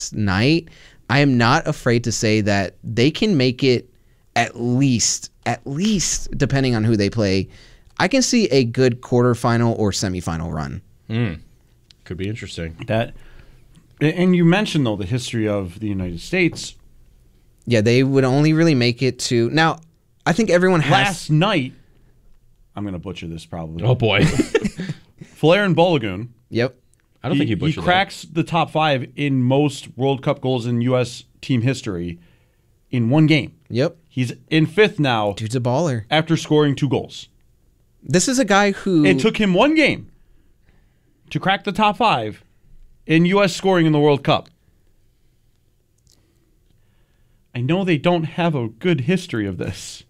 night, I am not afraid to say that they can make it at least depending on who they play. I can see a good quarterfinal or semifinal run. Could be interesting. And you mentioned, though, the history of the United States. Yeah, they would only really make it to... Now, I think everyone has... Last night, I'm going to butcher this probably. Oh, boy. Folarin Balogun. Yep. I don't think he butchered He cracks the top 5 in most World Cup goals in U.S. team history in one game. Yep. He's in 5th now. Dude's a baller. After scoring 2 goals. This is a guy who... It took him one game to crack the top 5 in U.S. scoring in the World Cup. I know they don't have a good history of this.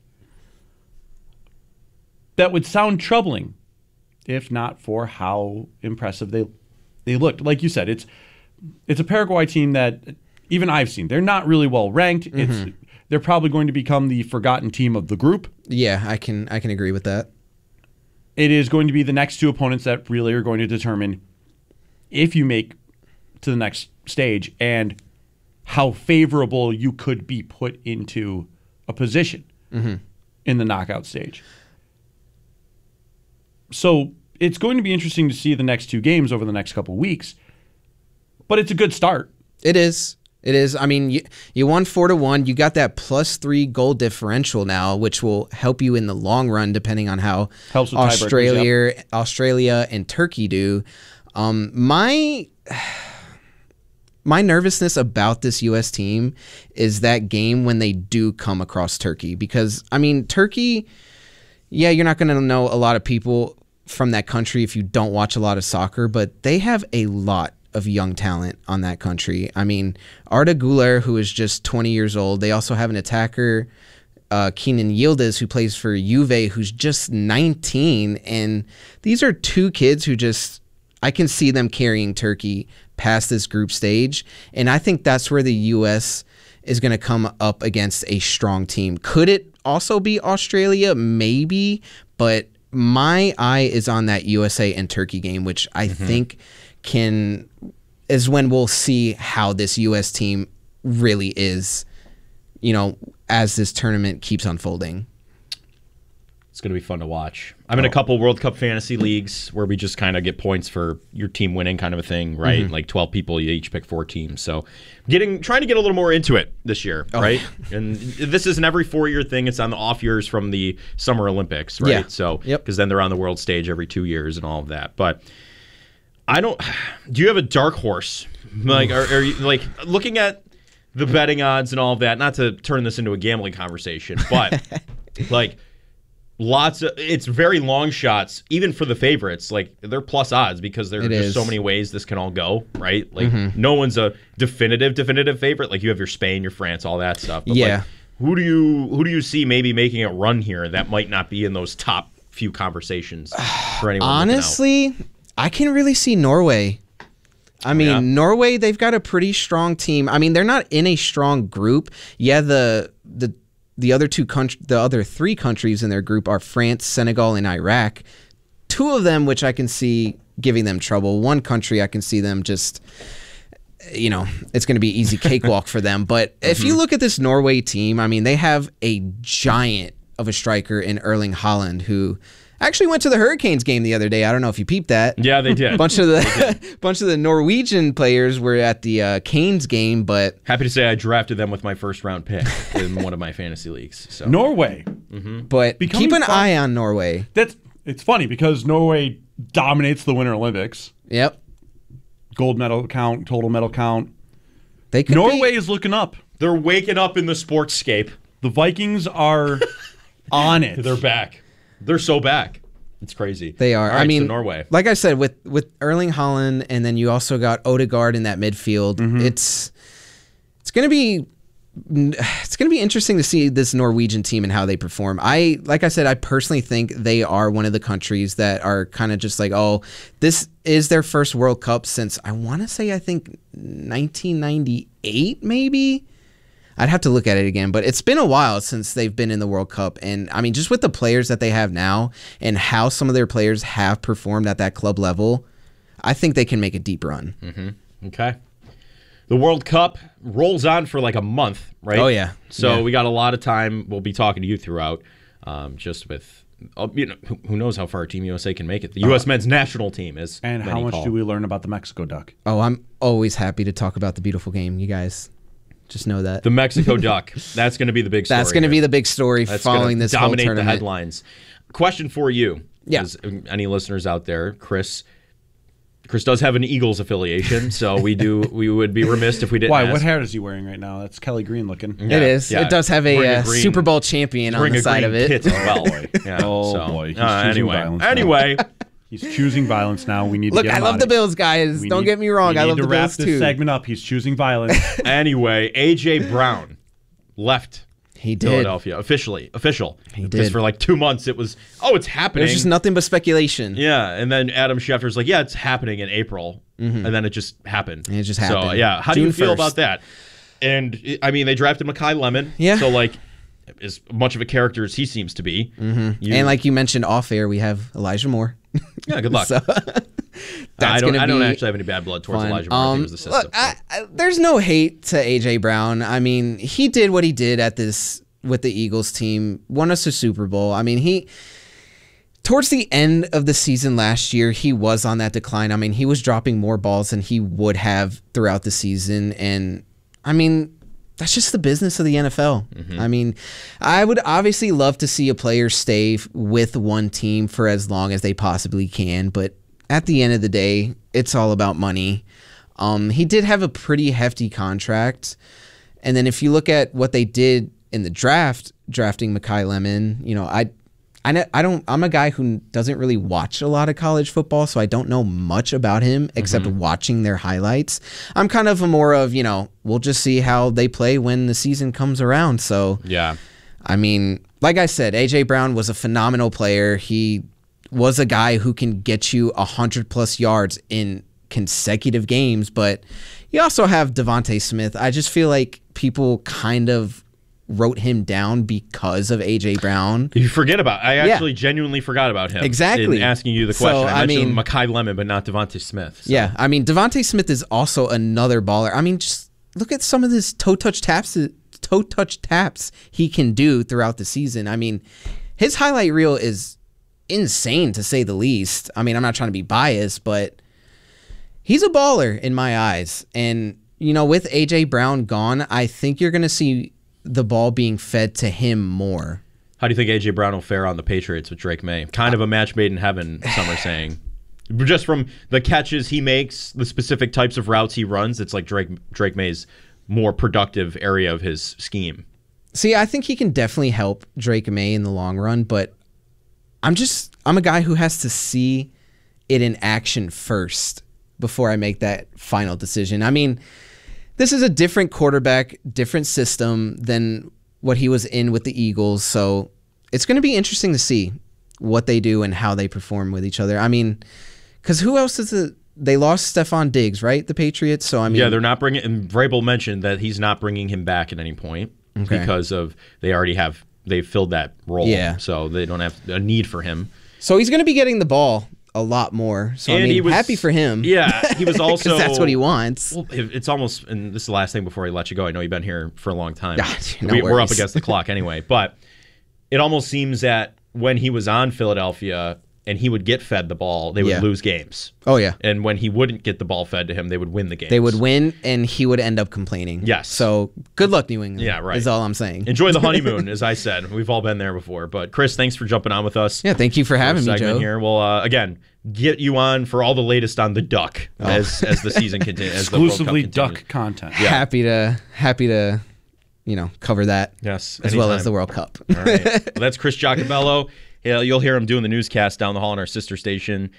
That would sound troubling if not for how impressive they looked. Like you said, it's a Paraguay team that even I've seen. They're not really well ranked. They're probably going to become the forgotten team of the group. Yeah, I can agree with that. It is going to be the next 2 opponents that really are going to determine if you make to the next stage and how favorable you could be put into a position in the knockout stage. So it's going to be interesting to see the next 2 games over the next couple of weeks, but it's a good start. It is. It is. I mean, you won 4-1. You got that +3 goal differential now, which will help you in the long run, depending on how Australia and Turkey do. My nervousness about this U.S. team is that game when they do come across Turkey. Because, I mean, Turkey, yeah, you're not going to know a lot of people from that country if you don't watch a lot of soccer, but they have a lot of young talent on that country. I mean, Arda Güler, who is just 20 years old. They also have an attacker, Kenan Yildiz, who plays for Juve, who's just 19. And these are 2 kids who just, I can see them carrying Turkey past this group stage. And I think that's where the U.S. is going to come up against a strong team. Could it also be Australia? Maybe. But my eye is on that USA and Turkey game, which I think is when we'll see how this U.S. team really is, as this tournament keeps unfolding. It's going to be fun to watch. I'm in a couple World Cup fantasy leagues where we just kind of get points for your team winning kind of a thing, right? Like 12 people, you each pick 4 teams. So trying to get a little more into it this year, right? And this is an every 4-year thing. It's on the off years from the Summer Olympics, right? Yeah. So, because then they're on the world stage every 2 years and all of that. But do you have a dark horse? Like, are you like looking at the betting odds and all of that? Not to turn this into a gambling conversation, but like, it's very long shots, even for the favorites. Like, they're plus odds because there are just so many ways this can all go, right? Like, no one's a definitive favorite. Like, you have your Spain, your France, all that stuff. But like, who do you see maybe making a run here that might not be in those top few conversations for anyone? Honestly, I can really see Norway. I mean, Norway, they've got a pretty strong team. I mean, they're not in a strong group. Yeah, the other 3 countries in their group are France, Senegal, and Iraq. 2 of them, which I can see giving them trouble. 1 country, I can see them just, it's going to be easy cakewalk for them. But if you look at this Norway team, I mean, they have a giant of a striker in Erling Haaland, who actually went to the Hurricanes game the other day. I don't know if you peeped that. Yeah, they did. bunch of the Norwegian players were at the Canes game, but happy to say I drafted them with my first round pick in one of my fantasy leagues. So Norway, but keep an eye on Norway. It's funny because Norway dominates the Winter Olympics. Yep, gold medal count, total medal count. Norway is looking up. They're waking up in the sportscape. The Vikings are on it. They're back. They're so back. It's crazy. They are. All right, I mean, so Norway. Like I said, with Erling Haaland, and then you also got Odegaard in that midfield. It's going to be interesting to see this Norwegian team and how they perform. Like I said, I personally think they are one of the countries that are kind of just like, oh, this is their first World Cup since I want to say 1998 maybe. I'd have to look at it again, but it's been a while since they've been in the World Cup. And I mean, just with the players that they have now and how some of their players have performed at that club level, I think they can make a deep run. Okay. The World Cup rolls on for like a month, right? Oh, yeah. So Yeah. we got a lot of time. We'll be talking to you throughout, just with, who knows how far Team USA can make it. The U.S. men's national team is. And how much do we learn about the Mexico Duck? Oh, I'm always happy to talk about the beautiful game. You guys just know that. The Mexico Duck. That's going to be the big story. That's going to here. be the big story That's following gonna this whole dominate tournament. the headlines. Question for you. Yeah. As any listeners out there, Chris does have an Eagles affiliation, so we would be remiss if we didn't Why? ask. What hair is he wearing right now? That's Kelly Green looking. Yeah, It is. yeah. It does have Wearing a green- Super Bowl champion on wearing the a side green of it. kit as well. Yeah, Oh, so, boy. He's choosing anyway, violence now. anyway, He's choosing violence now. We need Look, to get I him love out the of here. Bills, guys. We Don't need- get me wrong. we I need love to the wrap Bills this too. segment up. He's choosing violence. anyway, AJ Brown left He did. Philadelphia official. He Because did. for like 2 months it was, it's happening. There's just nothing but speculation. Yeah, and then Adam Schefter's like, it's happening in April, and then it just happened. And it just So happened. yeah, how do you June feel 1st. about that? And I mean, they drafted Mekhi Lemon. Yeah. So like, as much of a character as he seems to be. Mm-hmm. And like you mentioned off air, we have Elijah Moore. yeah, good luck. So I don't gonna be actually have any bad blood towards fun. Elijah Moore. I think it was the system. Look, there's no hate to AJ Brown. I mean, he did what he did with the Eagles team, won us a Super Bowl. I mean, towards the end of the season last year, he was on that decline. I mean, he was dropping more balls than he would have throughout the season. And I mean, that's just the business of the NFL. I mean, I would obviously love to see a player stay with one team for as long as they possibly can. But at the end of the day, it's all about money. He did have a pretty hefty contract. And then if you look at what they did in the draft, drafting Mekhi Lemon, I'm a guy who doesn't really watch a lot of college football, so I don't know much about him except watching their highlights. I'm kind of more of, we'll just see how they play when the season comes around. So, yeah. I mean, like I said, AJ Brown was a phenomenal player. He was a guy who can get you 100+ yards in consecutive games, but you also have Devontae Smith. I just feel like people kind of wrote him down because of AJ Brown. You forget about. I actually genuinely forgot about him. Exactly. In asking you the question, So, I mentioned I mean- Mekhi Lemon, but not Devontae Smith. So. Yeah, I mean, Devontae Smith is also another baller. I mean, just look at some of this toe touch taps he can do throughout the season. I mean, his highlight reel is insane to say the least. I mean, I'm not trying to be biased, but he's a baller in my eyes. And with AJ Brown gone, I think you're going to see the ball being fed to him more. How do you think AJ Brown will fare on the Patriots with Drake May? Kind of a match made in heaven, some are saying. Just from the catches he makes, the specific types of routes he runs, it's like Drake May's more productive area of his scheme. See, I think he can definitely help Drake May in the long run, but I'm a guy who has to see it in action first before I make that final decision. I mean, this is a different quarterback, different system than what he was in with the Eagles. So it's going to be interesting to see what they do and how they perform with each other. I mean, because who else they lost Stephon Diggs, right? The Patriots. So I mean, yeah, they're not bringing. And Vrabel mentioned that he's not bringing him back at any point because of they've filled that role. Yeah. So they don't have a need for him. So he's going to be getting the ball a lot more. So And I he mean, was- happy for him. Yeah, he was also 'Cause that's what he wants. Well, it's almost, and this is the last thing before I let you go. I know you've been here for a long time. No We're up worries. against the clock anyway, but it almost seems that when he was on Philadelphia and he would get fed the ball, they would Yeah. lose games. Oh yeah. And when he wouldn't get the ball fed to him, they would win the games. They would win, and he would end up complaining. Yes. So good luck, New England. Yeah, right. Is all I'm saying. Enjoy the honeymoon, as I said. We've all been there before. But Chris, thanks for jumping on with us. Yeah, thank you for having me, segment Joe. here. We'll again get you on for all the latest on the Duck as the season continues. Exclusively Duck content. Happy to, cover that. Yes, as well anytime. as the World Cup. All right. Well, that's Chris Giacobello. Yeah, you'll hear him doing the newscast down the hall on our sister station,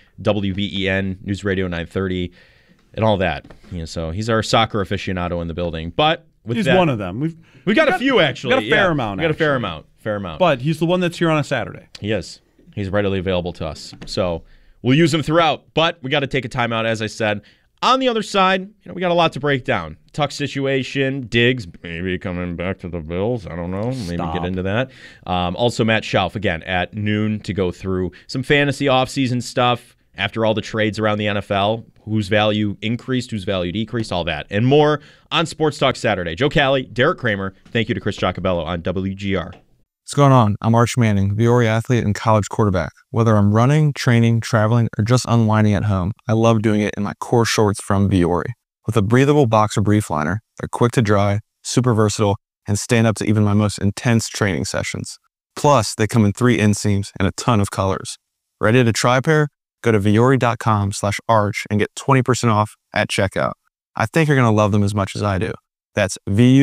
WBEN News Radio 930, and all that. So he's our soccer aficionado in the building. But with He's that, one of them. We've got a few actually. We got a fair amount. We got a fair actually. amount. But he's the one that's here on a Saturday. He is. He's readily available to us. So we'll use him throughout. But we got to take a timeout, as I said. On the other side, we got a lot to break down. Tuck situation, Diggs maybe coming back to the Bills. I don't know. Maybe get into that. Also, Matt Schauf, again, at noon to go through some fantasy offseason stuff. after all the trades around the NFL, whose value increased, whose value decreased, all that, and more on Sports Talk Saturday. Joe Cali, Derek Kramer, thank you to Chris Giacobello on WGR. What's going on? I'm Arch Manning, Viore athlete and college quarterback. Whether I'm running, training, traveling, or just unwinding at home, I love doing it in my core shorts from Viore. With a breathable boxer brief liner, they're quick to dry, super versatile, and stand up to even my most intense training sessions. Plus, they come in 3 inseams and a ton of colors. Ready to try a pair? Go to viore.com/arch and get 20% off at checkout. I think you're going to love them as much as I do. That's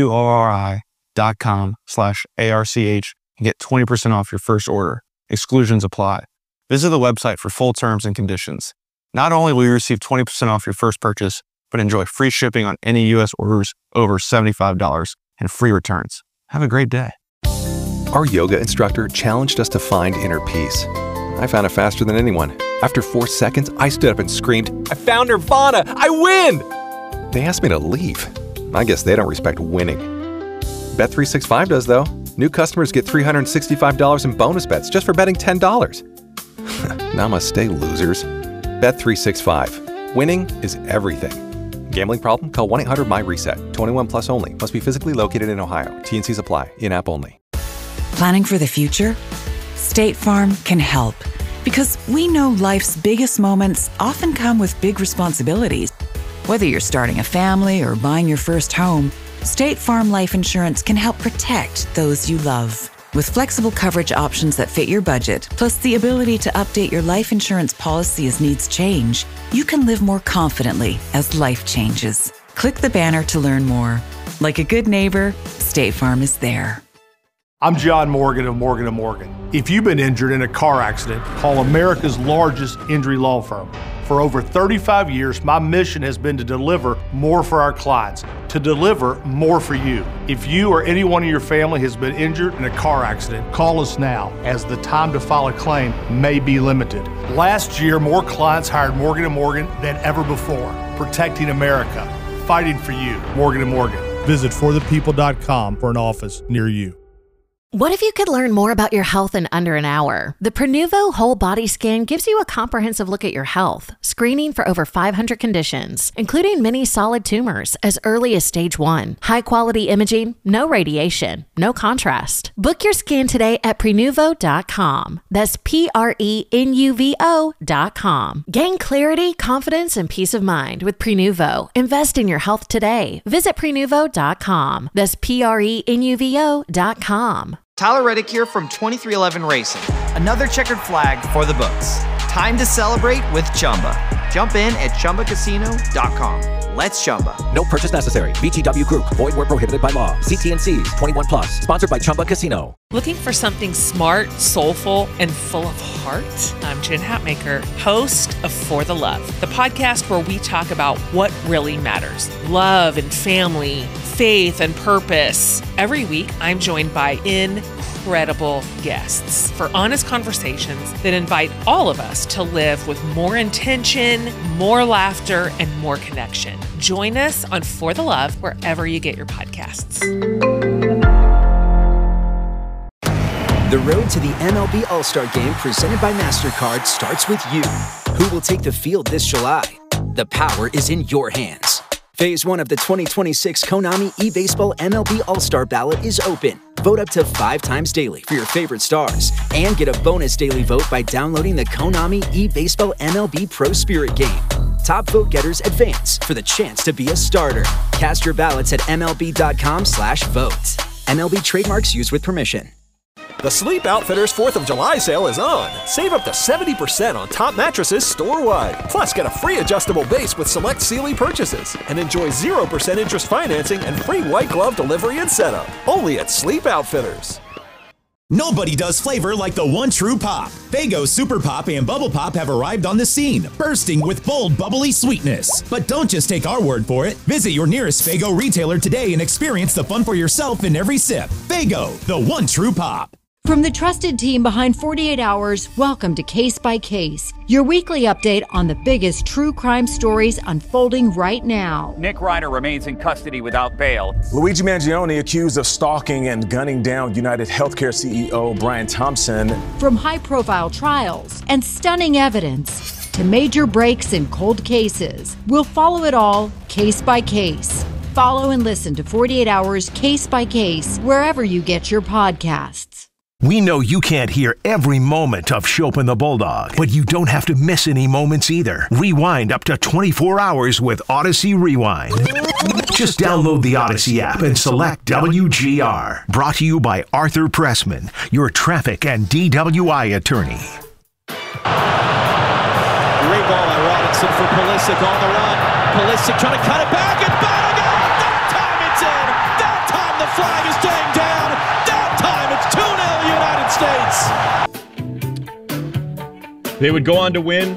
VUORI.com/ARCH and get 20% off your first order. Exclusions apply. Visit the website for full terms and conditions. Not only will you receive 20% off your first purchase, but enjoy free shipping on any U.S. orders over $75 and free returns. Have a great day. Our yoga instructor challenged us to find inner peace. I found it faster than anyone. After 4 seconds, I stood up and screamed, "I found Nirvana! I win!" They asked me to leave. I guess they don't respect winning. Bet365 does, though. New customers get $365 in bonus bets just for betting $10. Namaste, losers. Bet365. Winning is everything. Gambling problem? Call 1-800-MY-RESET. 21 plus only. Must be physically located in Ohio. T&Cs apply. In-app only. Planning for the future? State Farm can help. Because we know life's biggest moments often come with big responsibilities. Whether you're starting a family or buying your first home, State Farm Life Insurance can help protect those you love. With flexible coverage options that fit your budget, plus the ability to update your life insurance policy as needs change, you can live more confidently as life changes. Click the banner to learn more. Like a good neighbor, State Farm is there. I'm John Morgan of Morgan & Morgan. If you've been injured in a car accident, call America's largest injury law firm. For over 35 years, my mission has been to deliver more for our clients, to deliver more for you. If you or anyone in your family has been injured in a car accident, call us now, as the time to file a claim may be limited. Last year, more clients hired Morgan & Morgan than ever before, protecting America, fighting for you. Morgan & Morgan. Visit forthepeople.com for an office near you. What if you could learn more about your health in under an hour? The Prenuvo Whole Body Scan gives you a comprehensive look at your health, screening for over 500 conditions, including many solid tumors as early as stage 1. High-quality imaging, no radiation, no contrast. Book your scan today at Prenuvo.com. That's Prenuvo.com. Gain clarity, confidence, and peace of mind with Prenuvo. Invest in your health today. Visit Prenuvo.com. That's Prenuvo.com. Tyler Reddick here from 2311 Racing. Another checkered flag for the books. Time to celebrate with Chumba. Jump in at ChumbaCasino.com. Let's Chumba. No purchase necessary. VGW Group. Void where prohibited by law. See T&Cs. 21 plus. Sponsored by Chumba Casino. Looking for something smart, soulful, and full of heart? I'm Jen Hatmaker, host of For the Love, the podcast where we talk about what really matters. Love and family, faith and purpose. Every week, I'm joined by incredible guests for honest conversations that invite all of us to live with more intention, more laughter, and more connection. Join us on For the Love wherever you get your podcasts. The road to the MLB All-Star Game presented by MasterCard starts with you. Who will take the field this July? The power is in your hands. Phase 1 of the 2026 Konami eBaseball MLB All-Star Ballot is open. Vote up to 5 times daily for your favorite stars and get a bonus daily vote by downloading the Konami eBaseball MLB Pro Spirit game. Top vote getters advance for the chance to be a starter. Cast your ballots at MLB.com/vote. MLB trademarks used with permission. The Sleep Outfitters 4th of July sale is on. Save up to 70% on top mattresses store-wide. Plus, get a free adjustable base with select Sealy purchases. And enjoy 0% interest financing and free white glove delivery and setup. Only at Sleep Outfitters. Nobody does flavor like the one true pop. Faygo Super Pop and Bubble Pop have arrived on the scene, bursting with bold, bubbly sweetness. But don't just take our word for it. Visit your nearest Faygo retailer today and experience the fun for yourself in every sip. Faygo, the one true pop. From the trusted team behind 48 Hours, welcome to Case by Case, your weekly update on the biggest true crime stories unfolding right now. Nick Reiner remains in custody without bail. Luigi Mangione accused of stalking and gunning down United Healthcare CEO Brian Thompson. From high-profile trials and stunning evidence to major breaks in cold cases. We'll follow it all, case by case. Follow and listen to 48 Hours Case by Case wherever you get your podcasts. We know you can't hear every moment of Chopin the Bulldog, but you don't have to miss any moments either. Rewind up to 24 hours with Odyssey Rewind. Just download the Odyssey app and select WGR. Brought to you by Arthur Pressman, your traffic and DWI attorney. Great ball by Robinson for Pulisic on the run. Pulisic trying to cut it back and Bannigan! That time it's in! That time the flag is staying down! That time it's 2-0 United States! They would go on to win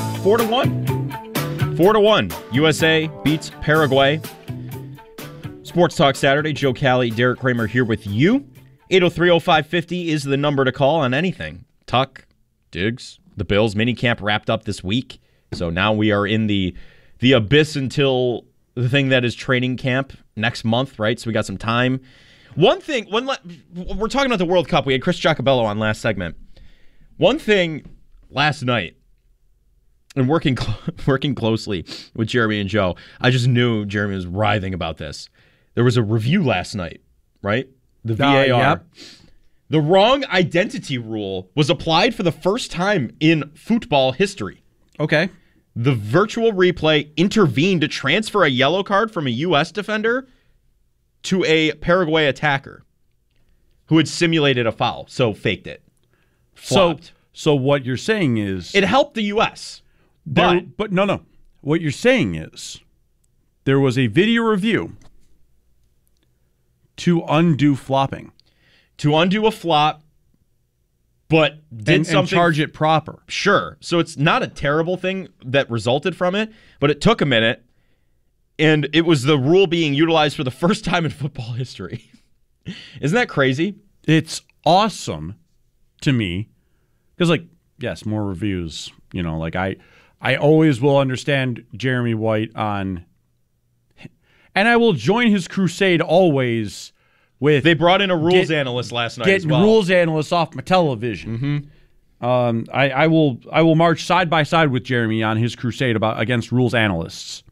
4-1. 4-1. USA beats Paraguay. Sports Talk Saturday. Joe Cali, Derek Kramer here with you. 803-0550 is the number to call on anything. Tuck, Diggs, the Bills minicamp wrapped up this week. So now we are in the abyss until the thing that is training camp next month, right? So we got some time. We're talking about the World Cup. We had Chris Giacobello on last segment. One thing last night, and working closely with Jeremy and Joe, I just knew Jeremy was writhing about this. There was a review last night, right? The VAR. Yep. The wrong identity rule was applied for the first time in football history. Okay. The virtual replay intervened to transfer a yellow card from a U.S. defender to a Paraguay attacker who had simulated a foul, so faked it. Flopped. So what you're saying is... It helped the U.S. But no. What you're saying is there was a video review to undo flopping. To undo a flop, but did something... And charge it proper. Sure. So it's not a terrible thing that resulted from it, but it took a minute, and it was the rule being utilized for the first time in football history. Isn't that crazy? It's awesome to me. Because, yes, more reviews. I always will understand Jeremy White on... And I will join his crusade always with... They brought in a rules analyst last night as well. Getting rules analysts off my television. Mm-hmm. I will march side by side with Jeremy on his crusade against rules analysts.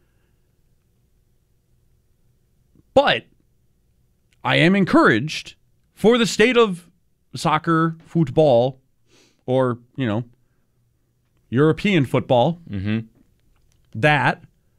But I am encouraged for the state of soccer, football, or, European football, that,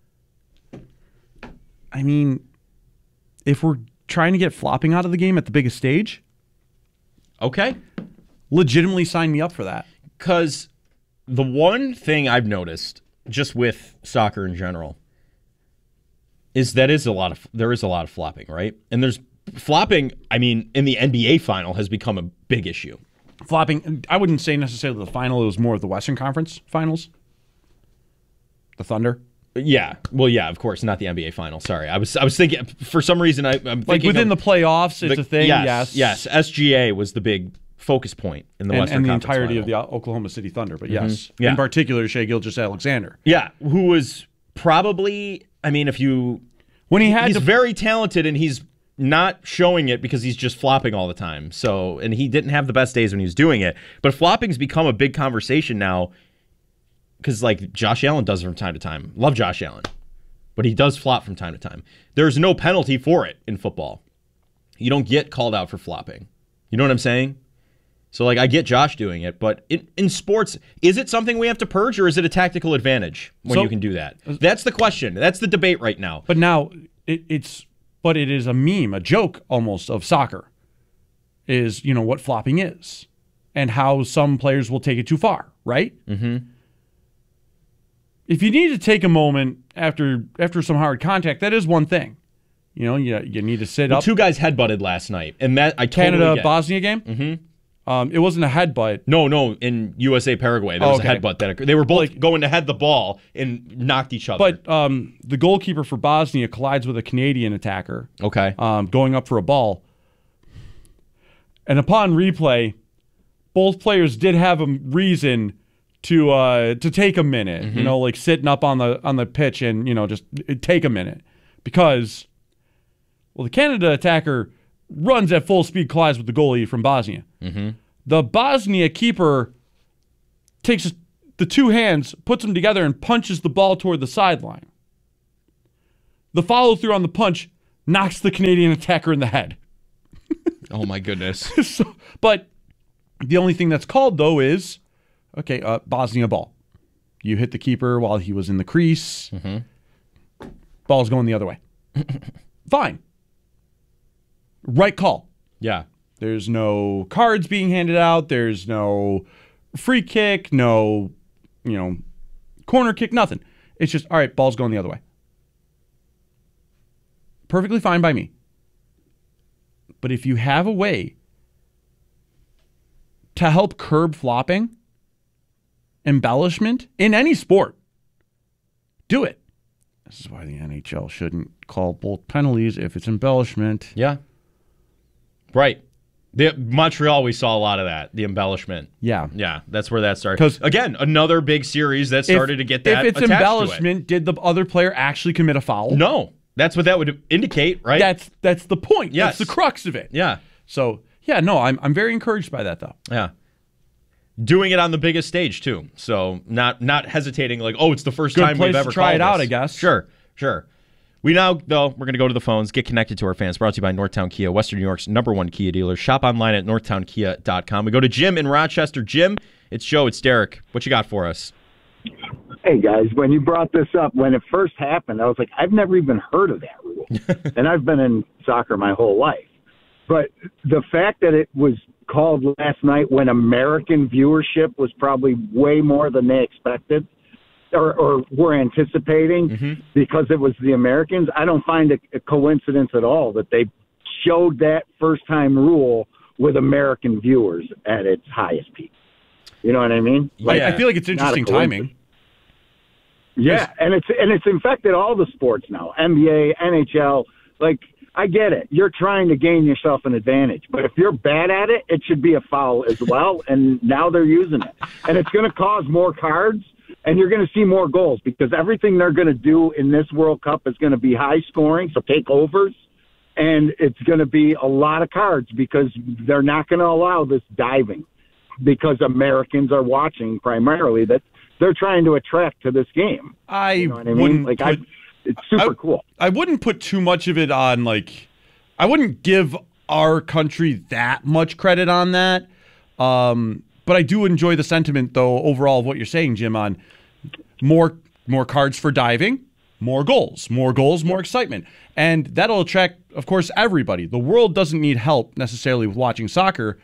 if we're trying to get flopping out of the game at the biggest stage, okay, legitimately sign me up for that. Because the one thing I've noticed, just with soccer in general, is there is a lot of flopping, right? And there's flopping, in the NBA final has become a big issue. Flopping, I wouldn't say necessarily the final. It was more of the Western Conference finals. The Thunder. Yeah. Well, yeah, of course, not the NBA final. Sorry. I was thinking, for some reason, I'm thinking within the playoffs, it's a thing, yes. Yes, SGA was the big focus point in the Western Conference and the entirety final. of the Oklahoma City Thunder, but yes. Yeah. In particular, Shai Gilgeous-Alexander. Yeah, who was probably, he's very talented, and he's not showing it because he's just flopping all the time. So, and he didn't have the best days when he was doing it. But flopping's become a big conversation now because, Josh Allen does it from time to time. Love Josh Allen. But he does flop from time to time. There's no penalty for it in football. You don't get called out for flopping. You know what I'm saying? So, I get Josh doing it, but in sports, is it something we have to purge, or is it a tactical advantage when you can do that? That's the question. That's the debate right now. But now, it is a meme, a joke almost of soccer, is, what flopping is and how some players will take it too far, right? Mm-hmm. If you need to take a moment after some hard contact, that is one thing. You need to sit up. Two guys headbutted last night, and that I totally Canada Bosnia game. Mm-hmm. It wasn't a headbutt. No, in USA Paraguay there was a headbutt that occurred. They were both going to head the ball and knocked each other. But the goalkeeper for Bosnia collides with a Canadian attacker. Okay, going up for a ball, and upon replay, both players did have a reason to take a minute. Mm-hmm. Sitting up on the pitch and just take a minute because, the Canada attacker runs at full speed, collides with the goalie from Bosnia. Mm-hmm. The Bosnia keeper takes the two hands, puts them together, and punches the ball toward the sideline. The follow-through on the punch knocks the Canadian attacker in the head. Oh, my goodness. But the only thing that's called, though, is, Bosnia ball. You hit the keeper while he was in the crease. Mm-hmm. Ball's going the other way. Fine. Right call. Yeah. There's no cards being handed out. There's no free kick, no, corner kick, nothing. It's just, all right, ball's going the other way. Perfectly fine by me. But if you have a way to help curb flopping, embellishment in any sport, do it. This is why the NHL shouldn't call both penalties if it's embellishment. Yeah. Right. Montreal, we saw a lot of that, the embellishment. Yeah. Yeah, that's where that started. Because, again, another big series that started to get that If it's attached embellishment, to it. did the other player actually commit a foul? No. That's what that would indicate, right? That's the point. Yes. That's the crux of it. Yeah. So, yeah, no, I'm very encouraged by that, though. Yeah. Doing it on the biggest stage, too. So not hesitating like, it's the first time we've ever try it out, this. I guess. Sure. We now, though, we're going to go to the phones, get connected to our fans. Brought to you by Northtown Kia, Western New York's #1 Kia dealer. Shop online at northtownkia.com. We go to Jim in Rochester. Jim, it's Joe, it's Derek. What you got for us? Hey, guys, when you brought this up, when it first happened, I was like, I've never even heard of that rule. And I've been in soccer my whole life. But the fact that it was called last night when American viewership was probably way more than they expected or were anticipating because it was the Americans, I don't find it a coincidence at all that they showed that first-time rule with American viewers at its highest peak. You know what I mean? I feel like it's interesting timing. Yeah, and it's infected all the sports now. NBA, NHL, I get it. You're trying to gain yourself an advantage. But if you're bad at it, it should be a foul as well, and now they're using it. And it's going to cause more cards, and you're going to see more goals because everything they're going to do in this World Cup is going to be high scoring, so take overs, and it's going to be a lot of cards because they're not going to allow this diving because Americans are watching primarily that they're trying to attract to this game. You know what I mean? It's super cool. I wouldn't put too much of it on, I wouldn't give our country that much credit on that. But I do enjoy the sentiment, though, overall of what you're saying, Jim, on more cards for diving, more goals, more excitement. And that'll attract, of course, everybody. The world doesn't need help necessarily with watching soccer.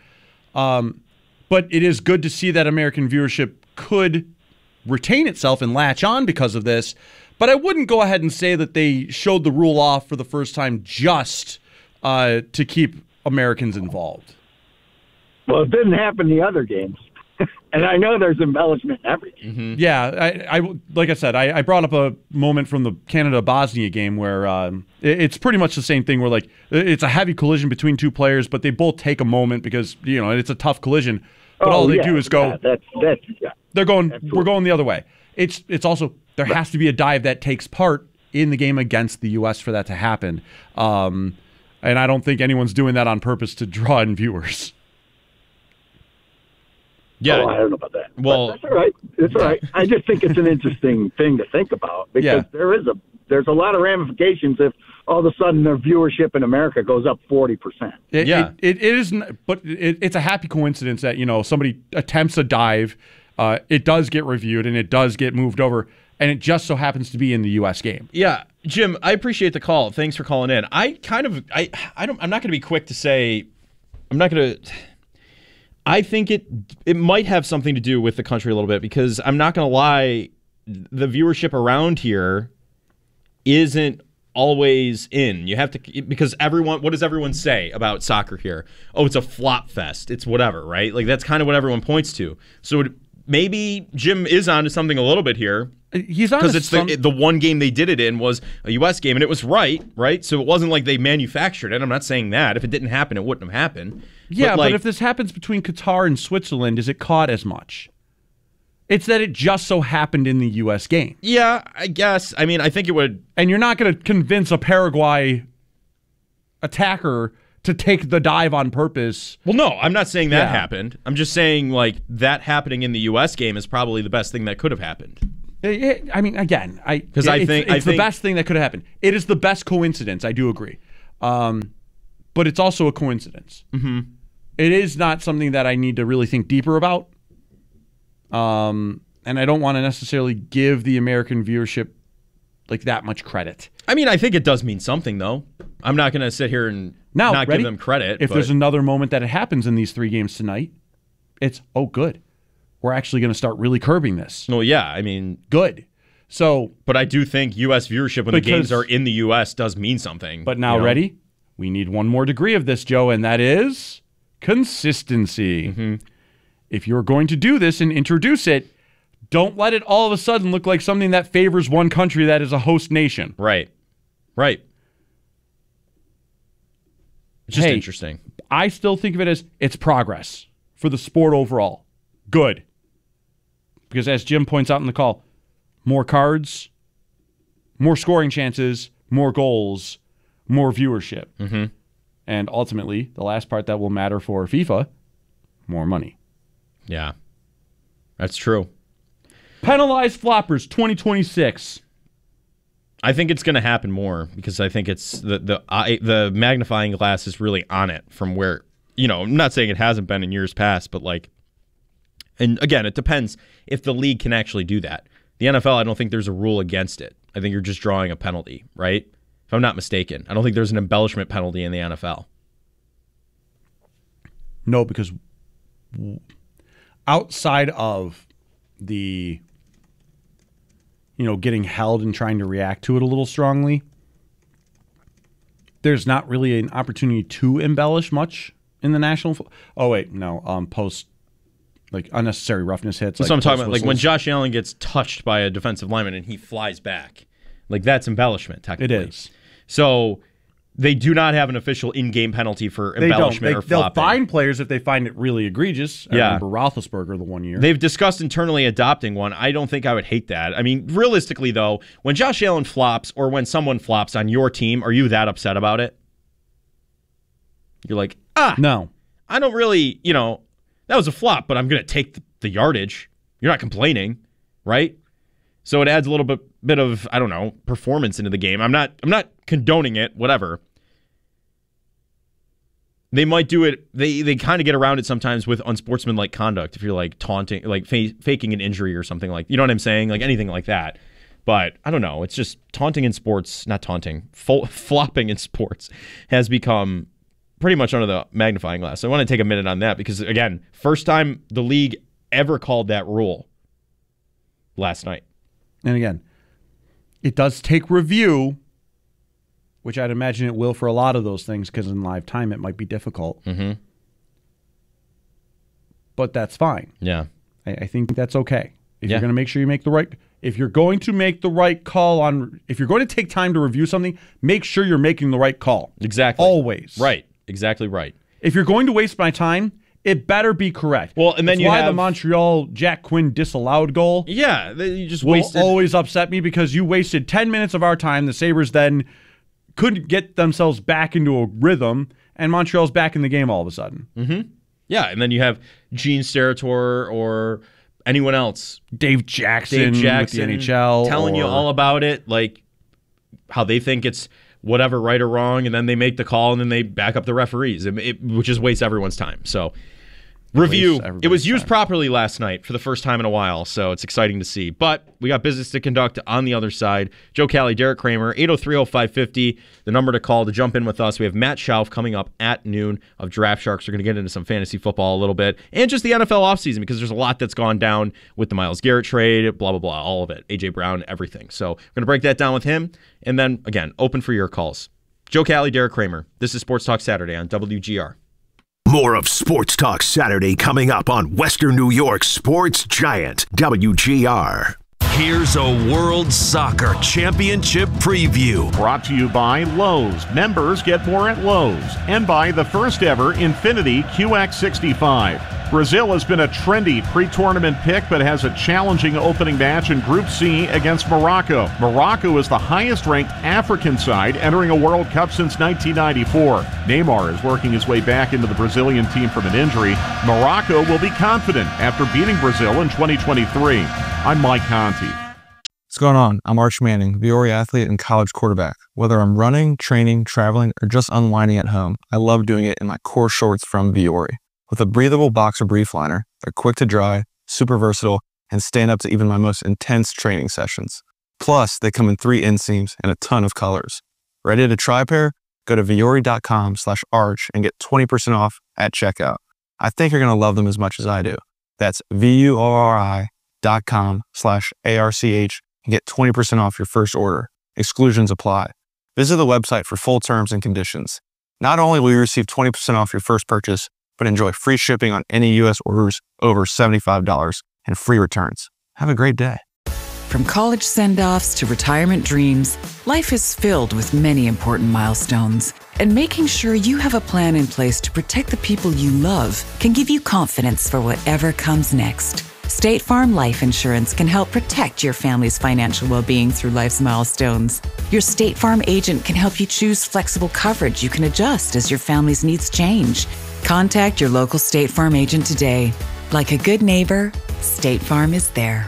But it is good to see that American viewership could retain itself and latch on because of this. But I wouldn't go ahead and say that they showed the rule off for the first time just to keep Americans involved. Well, it didn't happen in the other games. And I know there's embellishment in every game. Mm-hmm. Yeah, I like I said, I brought up a moment from the Canada-Bosnia game where it's pretty much the same thing where, it's a heavy collision between two players, but they both take a moment because, it's a tough collision. But all they do is go, we're going the other way. It's also, there has to be a dive that takes part in the game against the U.S. for that to happen. And I don't think anyone's doing that on purpose to draw in viewers. Yeah, I don't know about that. Well, but that's all right. It's all right. I just think it's an interesting thing to think about because there's a lot of ramifications if all of a sudden their viewership in America goes up 40%. It is, but it's a happy coincidence that somebody attempts a dive, it does get reviewed and it does get moved over, and it just so happens to be in the U.S. game. Yeah, Jim, I appreciate the call. Thanks for calling in. I'm not going to be quick to say. I think it might have something to do with the country a little bit because I'm not going to lie, the viewership around here isn't always in. You have to, because what does everyone say about soccer here? Oh, it's a flop fest. It's whatever, right? That's kind of what everyone points to. So maybe Jim is onto something a little bit here. He's on because it's the one game they did it in was a U.S. game, and it was right? So it wasn't like they manufactured it. I'm not saying that. If it didn't happen, it wouldn't have happened. Yeah, but if this happens between Qatar and Switzerland, is it caught as much? It's that it just so happened in the U.S. game. Yeah, I guess. I mean, I think it would. And you're not going to convince a Paraguay attacker to take the dive on purpose. Well, no, I'm not saying that Yeah. happened. I'm just saying like that happening in the U.S. game is probably the best thing that could have happened. I mean, again, it's think the best thing that could have happened. It is the best coincidence. I do agree, but it's also a coincidence. Mm-hmm. It is not something that I need to really think deeper about, and I don't want to necessarily give the American viewership like that much credit. I mean, I think it does mean something, though. I'm not going to sit here and not ready? give them credit. If but there's another moment that it happens in these 3 games tonight, it's, oh, good. We're actually going to start really curbing this. Well, yeah, I mean, good. So, but I do think U.S. viewership when the games are in the U.S. does mean something. But now, ready? We need one more degree of this, Joe, and that is consistency. Mm-hmm. If you're going to do this and introduce it, don't let it all of a sudden look like something that favors one country that is a host nation. Right. It's just interesting. I still think of it as it's progress for the sport overall. Good. Because as Jim points out in the call, more cards, more scoring chances, more goals, more viewership. Mm-hmm. And ultimately, the last part that will matter for FIFA, more money. Yeah, that's true. Penalized floppers 2026. I think it's going to happen more because I think it's the magnifying glass is really on it from where, I'm not saying it hasn't been in years past, but like, and again, it depends if the league can actually do that. The NFL, I don't think there's a rule against it. I think you're just drawing a penalty, right? If I'm not mistaken. I don't think there's an embellishment penalty in the NFL. No, because outside of the, getting held and trying to react to it a little strongly, there's not really an opportunity to embellish much in the national. Post like unnecessary roughness hits. That's what I'm talking about. Like when Josh Allen gets touched by a defensive lineman and he flies back, like that's embellishment. Technically, it is. So they do not have an official in-game penalty for embellishment or flopping. They'll fine players if they find it really egregious. I remember Roethlisberger the one year. They've discussed internally adopting one. I don't think I would hate that. I mean, realistically, though, when Josh Allen flops or when someone flops on your team, are you that upset about it? You're like, no. I don't really, that was a flop, but I'm going to take the yardage. You're not complaining, right? So it adds a little bit of, I don't know, performance into the game. I'm not condoning it, whatever. They might do it. They kind of get around it sometimes with unsportsmanlike conduct. If you're like taunting, like faking an injury or something like, you know what I'm saying? Like anything like that. But I don't know. It's just taunting in sports, not taunting, flopping in sports has become pretty much under the magnifying glass. I want to take a minute on that because, again, first time the league ever called that rule last night. And again, it does take review, which I'd imagine it will for a lot of those things because in live time it might be difficult. Mm-hmm. But that's fine. Yeah. I think that's okay. If you're going to make sure you make the right... If you're going to make the right call on... If you're going to take time to review something, make sure you're making the right call. Exactly. Always. Right. Exactly right. If you're going to waste my time, it better be correct. Well, and then that's why the Montreal Jack Quinn disallowed goal. Yeah, you just wasted. Always upset me because you wasted 10 minutes of our time. The Sabres then couldn't get themselves back into a rhythm, and Montreal's back in the game all of a sudden. Mm-hmm. Yeah, and then you have Gene Steratore or anyone else, Dave Jackson with the NHL, telling you all about it, like how they think it's whatever, right or wrong, and then they make the call, and then they back up the referees, which just wastes everyone's time. So, review. It was used properly last night for the first time in a while, so it's exciting to see. But we got business to conduct on the other side. Joe Kelly, Derek Kramer, 803-0550, the number to call to jump in with us. We have Matt Schauf coming up at noon of Draft Sharks. We're going to get into some fantasy football a little bit, and just the NFL offseason, because there's a lot that's gone down with the Myles Garrett trade, blah, blah, blah, all of it. A.J. Brown, everything. So we're going to break that down with him, and then, again, open for your calls. Joe Kelly, Derek Kramer. This is Sports Talk Saturday on WGR. More of Sports Talk Saturday coming up on Western New York's Sports Giant, WGR. Here's a World Soccer Championship preview. Brought to you by Lowe's. Members get more at Lowe's. And by the first ever Infiniti QX65. Brazil has been a trendy pre-tournament pick, but has a challenging opening match in Group C against Morocco. Morocco is the highest-ranked African side entering a World Cup since 1994. Neymar is working his way back into the Brazilian team from an injury. Morocco will be confident after beating Brazil in 2023. I'm Mike Conti. What's going on? I'm Arch Manning, Viore athlete and college quarterback. Whether I'm running, training, traveling, or just unwinding at home, I love doing it in my core shorts from Viore. With a breathable boxer brief liner, they're quick to dry, super versatile, and stand up to even my most intense training sessions. Plus, they come in 3 inseams and a ton of colors. Ready to try a pair? Go to viore.com/arch and get 20% off at checkout. I think you're going to love them as much as I do. That's viore.com/ARCH and get 20% off your first order. Exclusions apply. Visit the website for full terms and conditions. Not only will you receive 20% off your first purchase, but enjoy free shipping on any U.S. orders over $75 and free returns. Have a great day. From college send-offs to retirement dreams, life is filled with many important milestones. And making sure you have a plan in place to protect the people you love can give you confidence for whatever comes next. State Farm Life Insurance can help protect your family's financial well-being through life's milestones. Your State Farm agent can help you choose flexible coverage you can adjust as your family's needs change. Contact your local State Farm agent today. Like a good neighbor, State Farm is there.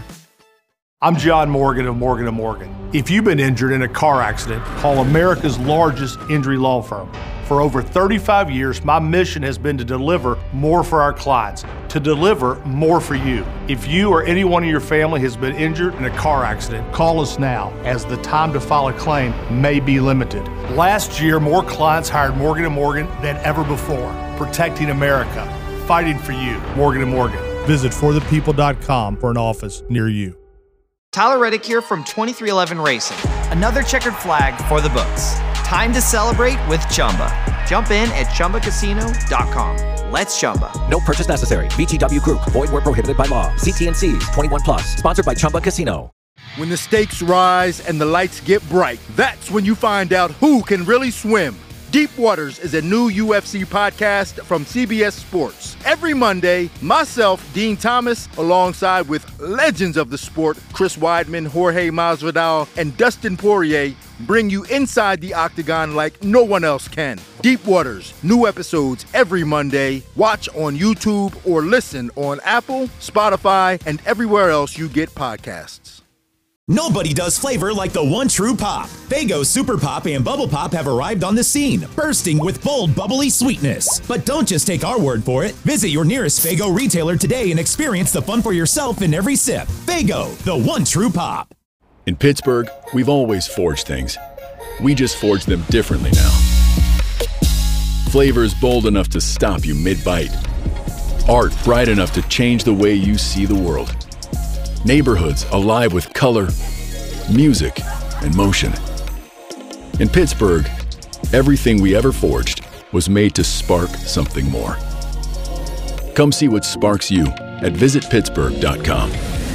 I'm John Morgan of Morgan & Morgan. If you've been injured in a car accident, call America's largest injury law firm. For over 35 years, my mission has been to deliver more for our clients, to deliver more for you. If you or anyone in your family has been injured in a car accident, call us now, as the time to file a claim may be limited. Last year, more clients hired Morgan & Morgan than ever before, protecting America, fighting for you. Morgan & Morgan. Visit forthepeople.com for an office near you. Tyler Reddick here from 2311 Racing. Another checkered flag for the books. Time to celebrate with Chumba. Jump in at ChumbaCasino.com. Let's Chumba. No purchase necessary. VGW Group. Void where prohibited by law. See T&Cs. 21 plus. Sponsored by Chumba Casino. When the stakes rise and the lights get bright, that's when you find out who can really swim. Deep Waters is a new UFC podcast from CBS Sports. Every Monday, myself, Dean Thomas, alongside with legends of the sport, Chris Weidman, Jorge Masvidal, and Dustin Poirier, bring you inside the octagon like no one else can. Deep Waters, new episodes every Monday. Watch on YouTube or listen on Apple, Spotify, and everywhere else you get podcasts. Nobody does flavor like the one true pop. Faygo Super Pop and Bubble Pop have arrived on the scene, bursting with bold, bubbly sweetness. But don't just take our word for it. Visit your nearest Faygo retailer today and experience the fun for yourself in every sip. Faygo, the one true pop. In Pittsburgh, we've always forged things. We just forge them differently now. Flavors bold enough to stop you mid-bite. Art bright enough to change the way you see the world. Neighborhoods alive with color, music, and motion. In Pittsburgh, everything we ever forged was made to spark something more. Come see what sparks you at visitpittsburgh.com.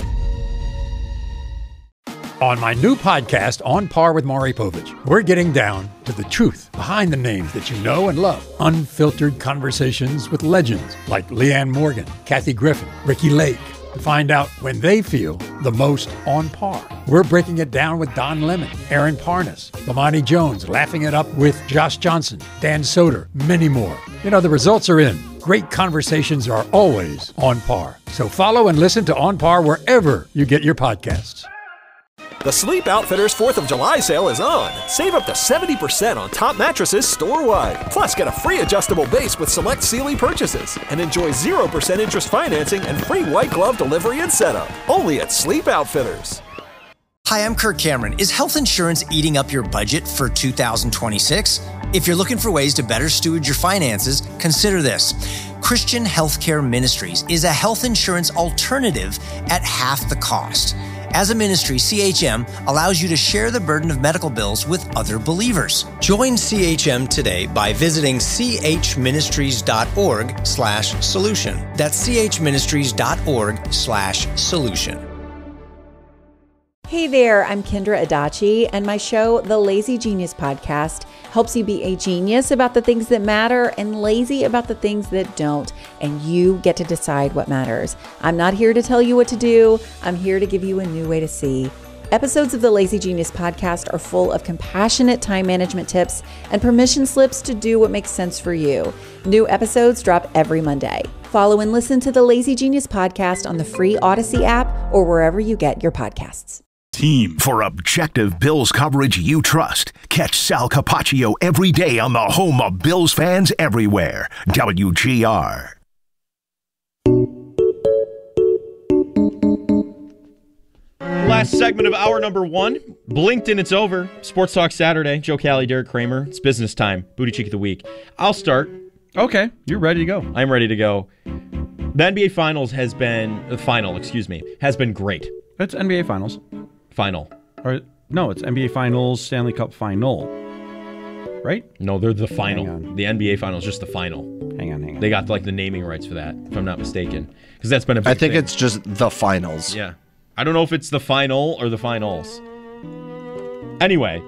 On my new podcast, On Par with Maury Povich, we're getting down to the truth behind the names that you know and love. Unfiltered conversations with legends like Leanne Morgan, Kathy Griffin, Ricky Lake, to find out when they feel the most on par. We're breaking it down with Don Lemon, Aaron Parnas, Lamani Jones, laughing it up with Josh Johnson, Dan Soder, many more. You know, the results are in. Great conversations are always on par. So follow and listen to On Par wherever you get your podcasts. The Sleep Outfitters 4th of July sale is on. Save up to 70% on top mattresses store-wide. Plus, get a free adjustable base with select Sealy purchases. And enjoy 0% interest financing and free white glove delivery and setup. Only at Sleep Outfitters. Hi, I'm Kirk Cameron. Is health insurance eating up your budget for 2026? If you're looking for ways to better steward your finances, consider this. Christian Healthcare Ministries is a health insurance alternative at half the cost. As a ministry, CHM allows you to share the burden of medical bills with other believers. Join CHM today by visiting chministries.org/solution. That's chministries.org/solution. Hey there, I'm Kendra Adachi, and my show, The Lazy Genius Podcast, helps you be a genius about the things that matter and lazy about the things that don't, and you get to decide what matters. I'm not here to tell you what to do. I'm here to give you a new way to see. Episodes of the Lazy Genius Podcast are full of compassionate time management tips and permission slips to do what makes sense for you. New episodes drop every Monday. Follow and listen to the Lazy Genius Podcast on the free Odyssey app or wherever you get your podcasts. Team for objective Bills coverage you trust. Catch Sal Capaccio every day on the home of Bills fans everywhere. WGR. Last segment of hour number 1. Blinked and it's over. Sports Talk Saturday. Joe Cali, Derek Kramer. It's business time. Booty Cheek of the Week. I'll start. Okay, you're ready to go. I'm ready to go. The NBA Finals has been great. It's NBA Finals. Final. Or no, it's NBA Finals, Stanley Cup Final. Right? No, they're the final. The NBA Finals, just the final. Hang on. They got the naming rights for that, if I'm not mistaken. Because that's been a big I think thing. it's just the finals. Yeah. I don't know if it's the final or the finals. Anyway.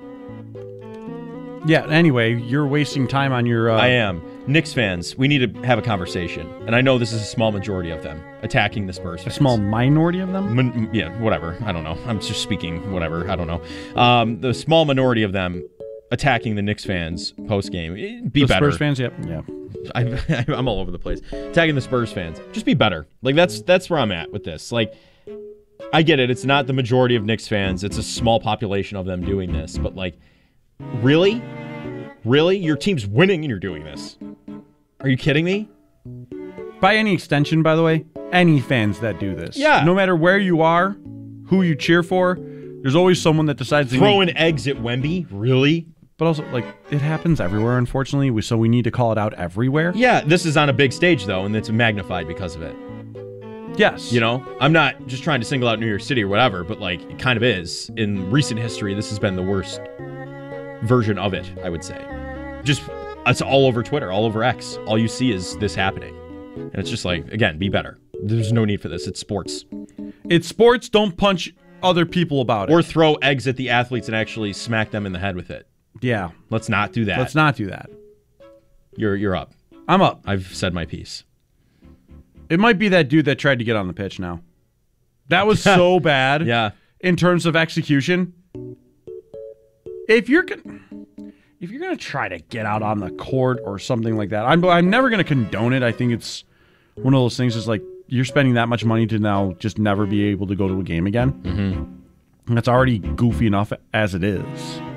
Yeah, anyway, you're wasting time on your... I am. Knicks fans, we need to have a conversation. And I know this is a small majority of them attacking the Spurs fans. A small minority of them? Yeah, whatever. I don't know. I'm just speaking whatever. I don't know. The small minority of them attacking the Knicks fans post-game. Be better. Spurs fans, yeah. I'm all over the place. Attacking the Spurs fans. Just be better. That's where I'm at with this. I get it. It's not the majority of Knicks fans. It's a small population of them doing this. But, really? Really? Your team's winning and you're doing this. Are you kidding me? By any extension, by the way, any fans that do this. Yeah. No matter where you are, who you cheer for, there's always someone that decides to... Throwing eggs at Wemby? Really? But also, it happens everywhere, unfortunately, so we need to call it out everywhere. Yeah, this is on a big stage, though, and it's magnified because of it. Yes. I'm not just trying to single out New York City or whatever, but, it kind of is. In recent history, this has been the worst version of it, I would say. It's all over Twitter, all over X. All you see is this happening. And it's just again, be better. There's no need for this. It's sports. It's sports. Don't punch other people about it. Or throw eggs at the athletes and actually smack them in the head with it. Yeah. Let's not do that. Let's not do that. You're up. I'm up. I've said my piece. It might be that dude that tried to get on the pitch now. That was so bad. Yeah. In terms of execution. If you're gonna try to get out on the court or something like that, I'm never gonna condone it. I think it's one of those things is you're spending that much money to now just never be able to go to a game again. Mm-hmm. And that's already goofy enough as it is.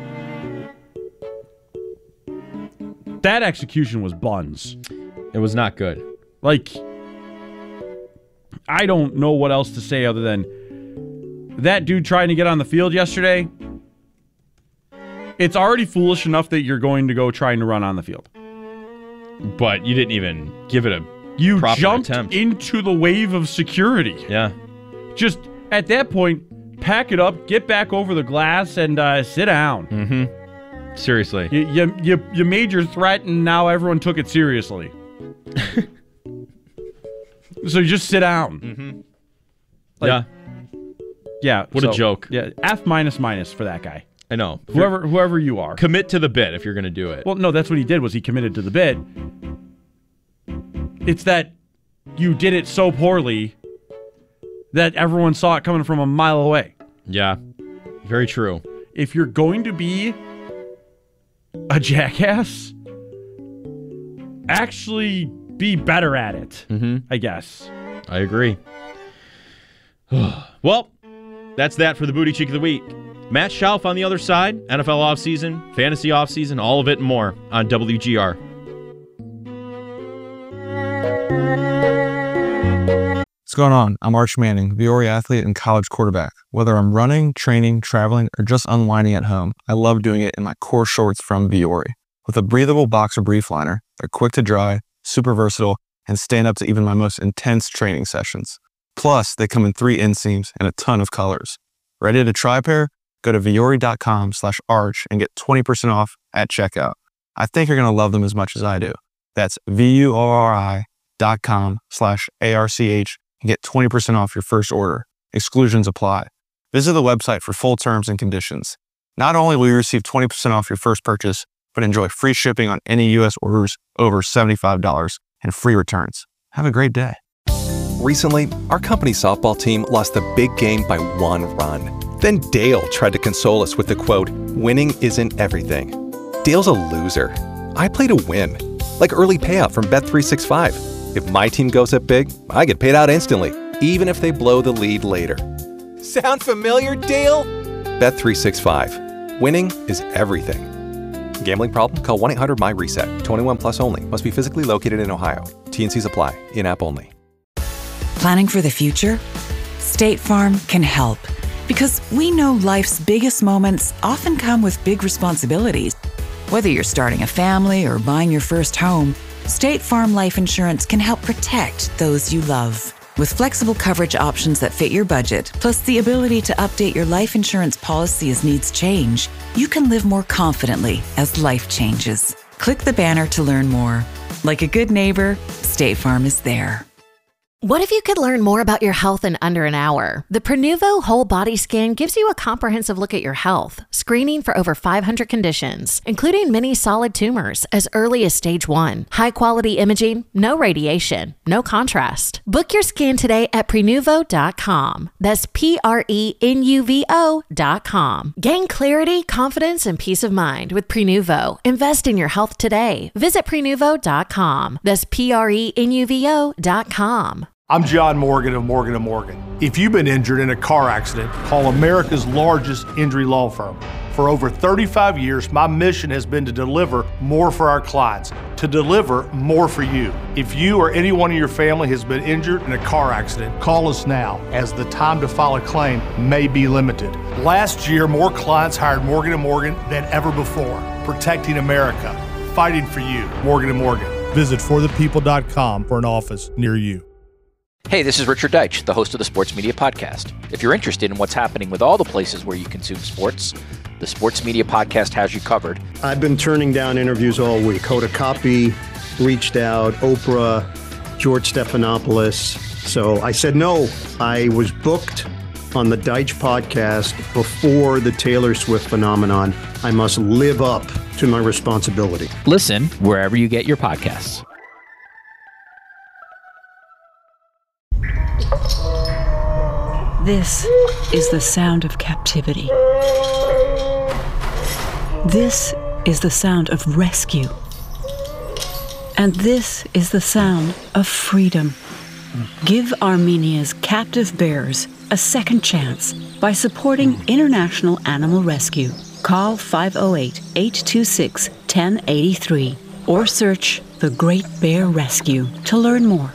That execution was buns. It was not good. I don't know what else to say other than that dude trying to get on the field yesterday. It's already foolish enough that you're going to go trying to run on the field. But you didn't even give it a You proper jumped attempt. into the wave of security. Yeah. Just at that point, pack it up, get back over the glass, and sit down. Mm-hmm. Seriously. You made your threat, and now everyone took it seriously. So you just sit down. Mm-hmm. Yeah. Yeah. What a joke. Yeah. F- for that guy. I know. Whoever you are. Commit to the bit if you're going to do it. Well, no, that's what he did was he committed to the bit. It's that you did it so poorly that everyone saw it coming from a mile away. Yeah. Very true. If you're going to be a jackass, actually be better at it, I guess. I agree. Well, that's that for the Booty Cheek of the Week. Matt Schauf on the other side, NFL offseason, fantasy offseason, all of it and more on WGR. What's going on? I'm Arch Manning, Viore athlete and college quarterback. Whether I'm running, training, traveling, or just unwinding at home, I love doing it in my core shorts from Viore. With a breathable boxer brief liner, they're quick to dry, super versatile, and stand up to even my most intense training sessions. Plus, they come in 3 inseams and a ton of colors. Ready to try a pair? Go to viore.com/arch and get 20% off at checkout. I think you're going to love them as much as I do. That's VUORI.com/ARCH and get 20% off your first order. Exclusions apply. Visit the website for full terms and conditions. Not only will you receive 20% off your first purchase, but enjoy free shipping on any U.S. orders over $75 and free returns. Have a great day. Recently, our company's softball team lost the big game by 1 run. Then Dale tried to console us with the quote, "Winning isn't everything." Dale's a loser. I play to win, like early payout from Bet365. If my team goes up big, I get paid out instantly, even if they blow the lead later. Sound familiar, Dale? Bet365. Winning is everything. Gambling problem? Call 1-800-MY-RESET. 21 plus only. Must be physically located in Ohio. T&Cs apply. In-app only. Planning for the future? State Farm can help. Because we know life's biggest moments often come with big responsibilities. Whether you're starting a family or buying your first home, State Farm Life Insurance can help protect those you love. With flexible coverage options that fit your budget, plus the ability to update your life insurance policy as needs change, you can live more confidently as life changes. Click the banner to learn more. Like a good neighbor, State Farm is there. What if you could learn more about your health in under an hour? The Prenuvo Whole Body Scan gives you a comprehensive look at your health, screening for over 500 conditions, including many solid tumors as early as stage 1. High-quality imaging, no radiation, no contrast. Book your scan today at Prenuvo.com. That's Prenuvo.com. Gain clarity, confidence, and peace of mind with Prenuvo. Invest in your health today. Visit Prenuvo.com. That's Prenuvo.com. I'm John Morgan of Morgan & Morgan. If you've been injured in a car accident, call America's largest injury law firm. For over 35 years, my mission has been to deliver more for our clients, to deliver more for you. If you or anyone in your family has been injured in a car accident, call us now, as the time to file a claim may be limited. Last year, more clients hired Morgan & Morgan than ever before, protecting America, fighting for you. Morgan & Morgan. Visit forthepeople.com for an office near you. Hey, this is Richard Deitch, the host of the Sports Media Podcast. If you're interested in what's happening with all the places where you consume sports, the Sports Media Podcast has you covered. I've been turning down interviews all week. Hoda Kotb reached out, Oprah, George Stephanopoulos. So I said no. I was booked on the Deitch Podcast before the Taylor Swift phenomenon. I must live up to my responsibility. Listen wherever you get your podcasts. This is the sound of captivity. This is the sound of rescue. And this is the sound of freedom. Give Armenia's captive bears a second chance by supporting International Animal Rescue. Call 508-826-1083 or search The Great Bear Rescue to learn more.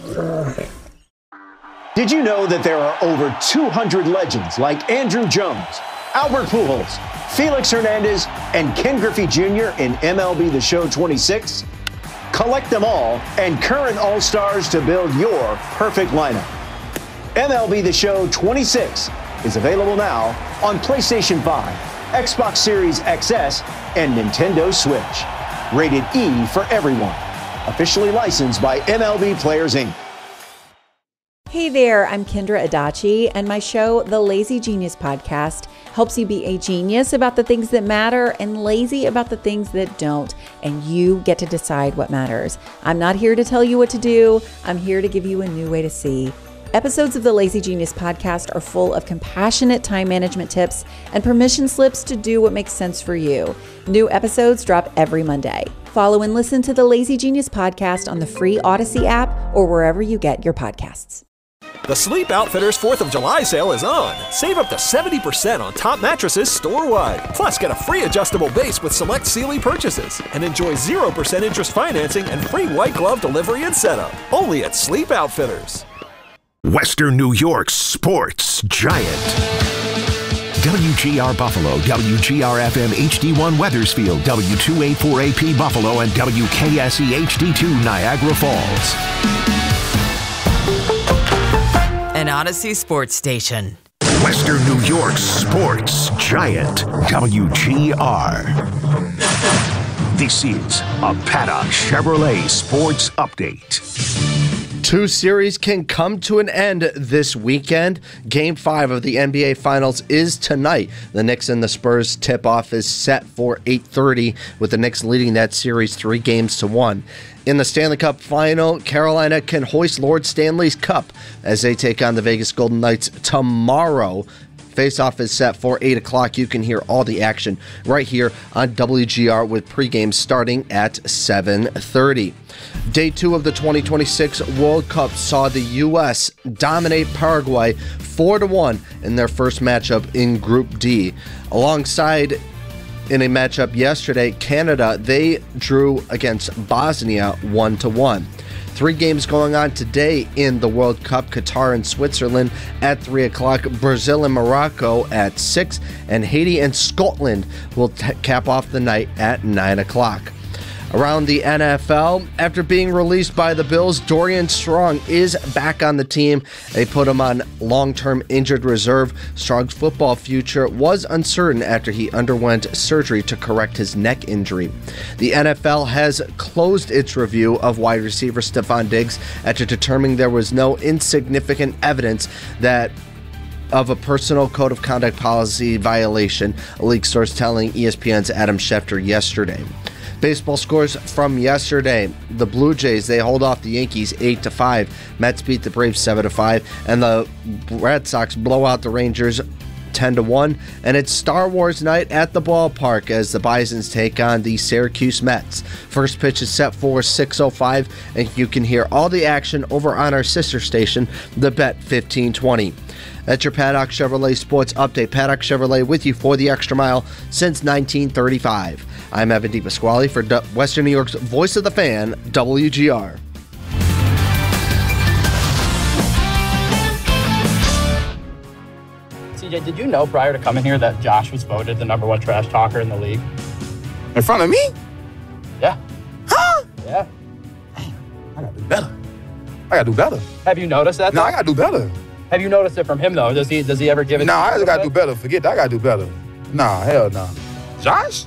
Did you know that there are over 200 legends like Andrew Jones, Albert Pujols, Felix Hernandez, and Ken Griffey Jr. in MLB The Show 26? Collect them all and current All-Stars to build your perfect lineup. MLB The Show 26 is available now on PlayStation 5, Xbox Series XS, and Nintendo Switch. Rated E for everyone. Officially licensed by MLB Players, Inc. Hey there, I'm Kendra Adachi, and my show, The Lazy Genius Podcast, helps you be a genius about the things that matter and lazy about the things that don't, and you get to decide what matters. I'm not here to tell you what to do. I'm here to give you a new way to see. Episodes of the Lazy Genius Podcast are full of compassionate time management tips and permission slips to do what makes sense for you. New episodes drop every Monday. Follow and listen to the Lazy Genius Podcast on the free Odyssey app or wherever you get your podcasts. The Sleep Outfitters 4th of July sale is on. Save up to 70% on top mattresses store-wide. Plus, get a free adjustable base with select Sealy purchases. And enjoy 0% interest financing and free white glove delivery and setup. Only at Sleep Outfitters. Western New York's sports giant. WGR Buffalo, WGR-FM HD1 Weathersfield, W284AP Buffalo, and WKSE HD2 Niagara Falls. An Odyssey sports station. Western New York's sports giant, WGR. This is a Paddock Chevrolet Sports Update. Two series can come to an end this weekend. Game 5 of the NBA Finals is tonight. The Knicks and the Spurs tip-off is set for 8:30, with the Knicks leading that series 3-1. In the Stanley Cup Final, Carolina can hoist Lord Stanley's Cup as they take on the Vegas Golden Knights tomorrow. Face-off is set for 8 o'clock. You can hear all the action right here on WGR with pregame starting at 7:30. Day 2 of the 2026 World Cup saw the U.S. dominate Paraguay 4-1 in their first matchup in Group D. Alongside, in a matchup yesterday, Canada, they drew against Bosnia 1-1. 3 games going on today in the World Cup: Qatar and Switzerland at 3 o'clock, Brazil and Morocco at 6, and Haiti and Scotland will cap off the night at 9 o'clock. Around the NFL, after being released by the Bills, Dorian Strong is back on the team. They put him on long-term injured reserve. Strong's football future was uncertain after he underwent surgery to correct his neck injury. The NFL has closed its review of wide receiver Stephon Diggs after determining there was no insignificant evidence that of a personal code of conduct policy violation, a league source telling ESPN's Adam Schefter yesterday. Baseball scores from yesterday. The Blue Jays, they hold off the Yankees 8-5. Mets beat the Braves 7-5. And the Red Sox blow out the Rangers 10-1. And it's Star Wars night at the ballpark as the Bisons take on the Syracuse Mets. First pitch is set for 6:05. And you can hear all the action over on our sister station, the Bet 1520. That's your Paddock Chevrolet Sports Update. Paddock Chevrolet with you for the extra mile since 1935. I'm Evan DePasquale for Western New York's Voice of the Fan, WGR. CJ, did you know prior to coming here that Josh was voted the #1 trash talker in the league? In front of me? Yeah. Huh? Yeah. I gotta do better. I gotta do better. Have you noticed that? No, I gotta do better. Have you noticed it from him, though? Does he ever give it? No, I just gotta do better. Forget that. I gotta do better. Nah, hell no. Josh?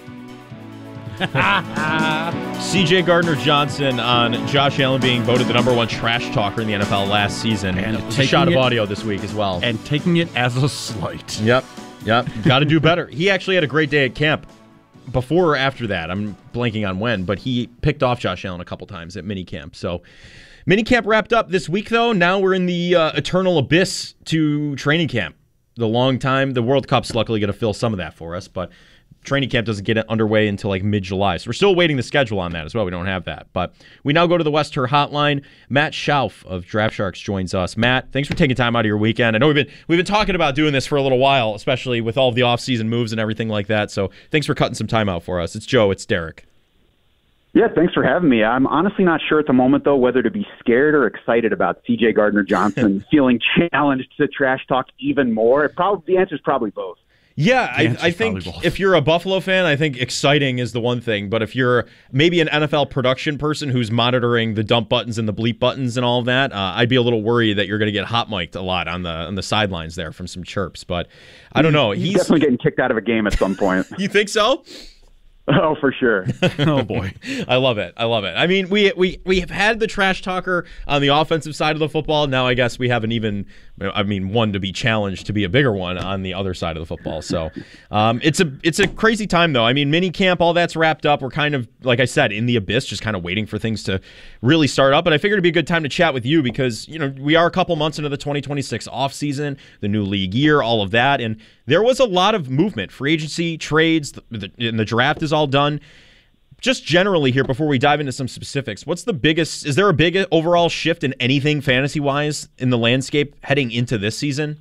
C.J. Gardner-Johnson on Josh Allen being voted the #1 trash talker in the NFL last season. And a shot of audio this week as well. And taking it as a slight. Yep. Got to do better. He actually had a great day at camp. Before or after that, I'm blanking on when, but he picked off Josh Allen a couple times at minicamp. So minicamp wrapped up this week, though. Now we're in the eternal abyss to training camp. The long time. The World Cup's luckily going to fill some of that for us, but training camp doesn't get underway until like mid-July. So we're still waiting the schedule on that as well. We don't have that. But we now go to the West-Her Hotline. Matt Schauf of Draft Sharks joins us. Matt, thanks for taking time out of your weekend. I know we've been talking about doing this for a little while, especially with all of the off-season moves and everything like that. So thanks for cutting some time out for us. It's Joe. It's Derek. Yeah, thanks for having me. I'm honestly not sure at the moment, though, whether to be scared or excited about C.J. Gardner-Johnson feeling challenged to trash talk even more. The answer is probably both. Yeah, I think if you're a Buffalo fan, I think exciting is the one thing. But if you're maybe an NFL production person who's monitoring the dump buttons and the bleep buttons and all of that, I'd be a little worried that you're going to get hot mic'd a lot on the sidelines there from some chirps. But I don't know. He's definitely getting kicked out of a game at some point. You think so? Oh, for sure. Oh, boy. I love it. I mean, we have had the trash talker on the offensive side of the football. Now I guess we have one to be challenged to be a bigger one on the other side of the football. So it's a crazy time, though. I mean, mini camp, all that's wrapped up. We're kind of, like I said, in the abyss, just kind of waiting for things to really start up. And I figured it'd be a good time to chat with you because, we are a couple months into the 2026 offseason, the new league year, all of that. And there was a lot of movement, free agency, trades, and the draft is all done. Just generally here, before we dive into some specifics, is there a big overall shift in anything fantasy-wise in the landscape heading into this season?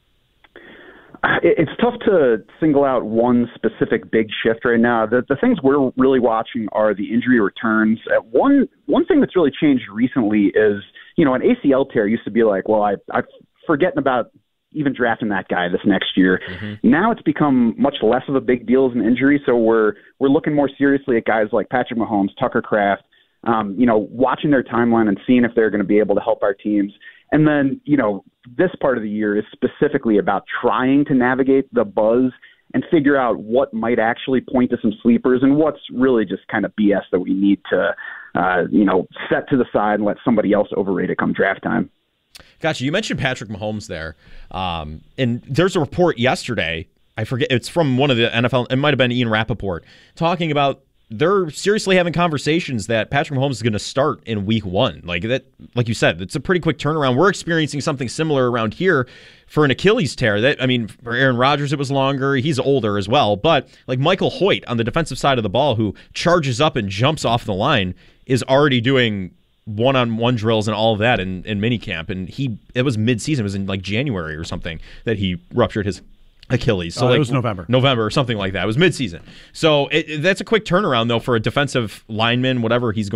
It's tough to single out one specific big shift right now. The things we're really watching are the injury returns. One thing that's really changed recently is, an ACL tear used to be like, well, I'm forgetting about even drafting that guy this next year. Mm-hmm. Now it's become much less of a big deal as an injury, so we're looking more seriously at guys like Patrick Mahomes, Tucker Kraft, watching their timeline and seeing if they're going to be able to help our teams. And then, this part of the year is specifically about trying to navigate the buzz and figure out what might actually point to some sleepers and what's really just kind of BS that we need to set to the side and let somebody else overrate it come draft time. Gotcha. You mentioned Patrick Mahomes there. And there's a report yesterday, I forget, it's from one of the NFL, it might have been Ian Rappaport, talking about they're seriously having conversations that Patrick Mahomes is going to start in week 1. Like you said, it's a pretty quick turnaround. We're experiencing something similar around here for an Achilles tear. For Aaron Rodgers, it was longer. He's older as well. But like Michael Hoyt on the defensive side of the ball, who charges up and jumps off the line, is already doing one-on-one drills and all of that in minicamp. And it was mid-season. It was in like January or something that he ruptured his Achilles. So it was November or something like that. It was mid-season. So that's a quick turnaround, though, for a defensive lineman, whatever he's going